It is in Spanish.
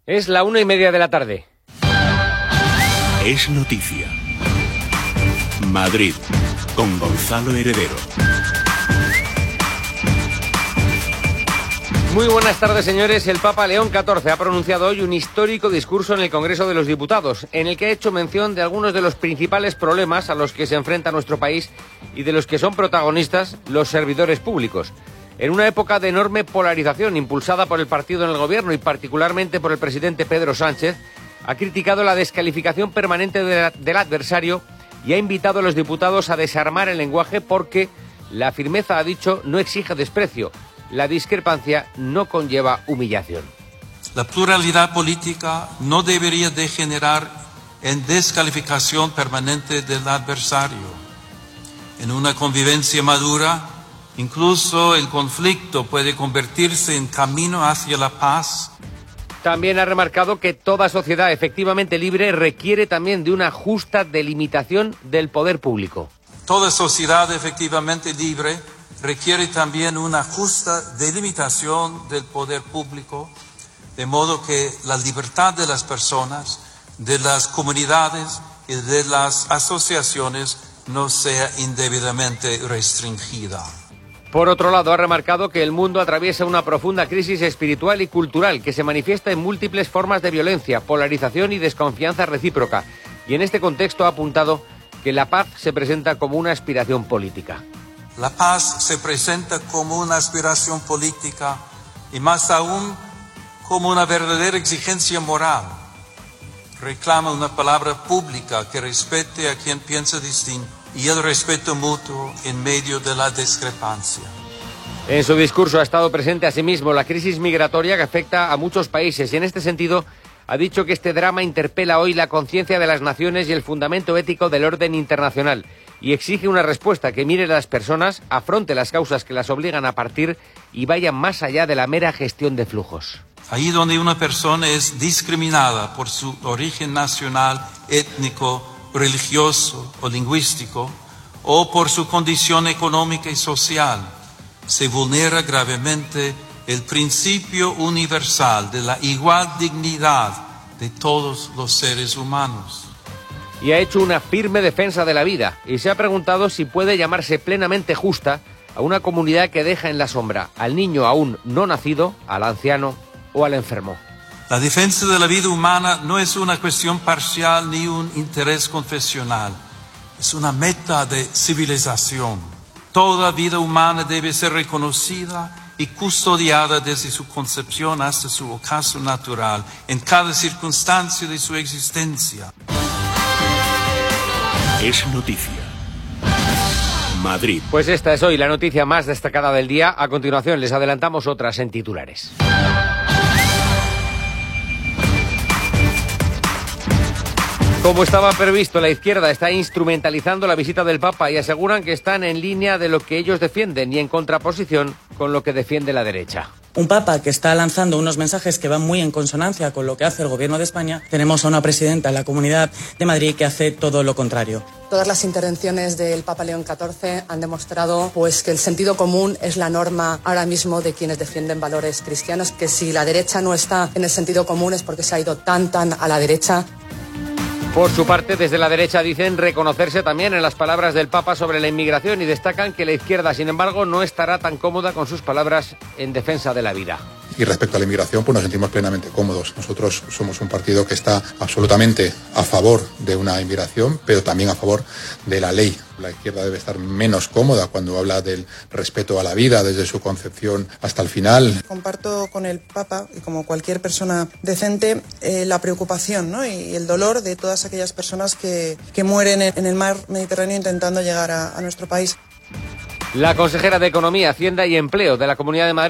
Es la 1:30 de la tarde. Es noticia. Madrid, con Gonzalo Heredero. Muy buenas tardes, señores. El Papa León XIV ha pronunciado hoy un histórico discurso en el Congreso de los Diputados, en el que ha hecho mención de algunos de los principales problemas a los que se enfrenta nuestro país y de los que son protagonistas los servidores públicos. En una época de enorme polarización impulsada por el partido en el gobierno y particularmente por el presidente Pedro Sánchez, ha criticado la descalificación permanente del adversario y ha invitado a los diputados a desarmar el lenguaje porque la firmeza, ha dicho, no exige desprecio. La discrepancia no conlleva humillación. La pluralidad política no debería degenerar en descalificación permanente del adversario. En una convivencia madura, incluso el conflicto puede convertirse en camino hacia la paz. También ha remarcado que toda sociedad efectivamente libre requiere también de una justa delimitación del poder público. Toda sociedad efectivamente libre requiere también una justa delimitación del poder público, de modo que la libertad de las personas, de las comunidades y de las asociaciones no sea indebidamente restringida. Por otro lado, ha remarcado que el mundo atraviesa una profunda crisis espiritual y cultural que se manifiesta en múltiples formas de violencia, polarización y desconfianza recíproca. Y en este contexto ha apuntado que la paz se presenta como una aspiración política. La paz se presenta como una aspiración política y más aún como una verdadera exigencia moral. Reclama una palabra pública que respete a quien piensa distinto y el respeto mutuo en medio de la discrepancia. En su discurso ha estado presente asimismo la crisis migratoria que afecta a muchos países y en este sentido ha dicho que este drama interpela hoy la conciencia de las naciones y el fundamento ético del orden internacional y exige una respuesta que mire a las personas, afronte las causas que las obligan a partir y vaya más allá de la mera gestión de flujos. Ahí donde una persona es discriminada por su origen nacional, étnico, religioso o lingüístico, o por su condición económica y social, se vulnera gravemente el principio universal de la igual dignidad de todos los seres humanos. Y ha hecho una firme defensa de la vida y se ha preguntado si puede llamarse plenamente justa a una comunidad que deja en la sombra al niño aún no nacido, al anciano o al enfermo. La defensa de la vida humana no es una cuestión parcial ni un interés confesional, es una meta de civilización. Toda vida humana debe ser reconocida y custodiada desde su concepción hasta su ocaso natural, en cada circunstancia de su existencia. Es noticia. Madrid. Pues esta es hoy la noticia más destacada del día. A continuación les adelantamos otras en titulares. Como estaba previsto, la izquierda está instrumentalizando la visita del Papa y aseguran que están en línea de lo que ellos defienden y en contraposición con lo que defiende la derecha. Un Papa que está lanzando unos mensajes que van muy en consonancia con lo que hace el Gobierno de España. Tenemos a una presidenta en la Comunidad de Madrid que hace todo lo contrario. Todas las intervenciones del Papa León XIV han demostrado que el sentido común es la norma ahora mismo de quienes defienden valores cristianos, que si la derecha no está en el sentido común es porque se ha ido tan a la derecha. Por su parte, desde la derecha dicen reconocerse también en las palabras del Papa sobre la inmigración y destacan que la izquierda, sin embargo, no estará tan cómoda con sus palabras en defensa de la vida. Y respecto a la inmigración, pues nos sentimos plenamente cómodos. Nosotros somos un partido que está absolutamente a favor de una inmigración, pero también a favor de la ley. La izquierda debe estar menos cómoda cuando habla del respeto a la vida desde su concepción hasta el final. Comparto con el Papa y como cualquier persona decente la preocupación, ¿no? y el dolor de todas aquellas personas que mueren en el mar Mediterráneo intentando llegar a nuestro país. La consejera de Economía, Hacienda y Empleo de la Comunidad de Madrid